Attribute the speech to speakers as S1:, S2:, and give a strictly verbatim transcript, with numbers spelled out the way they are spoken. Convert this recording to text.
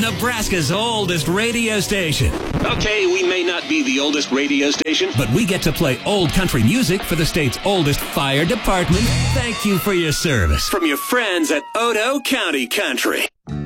S1: Nebraska's oldest radio station. Okay, we may not be the oldest radio station, but we get to play old country music for the state's oldest fire department. Thank you for your service from your friends at Odo County Country.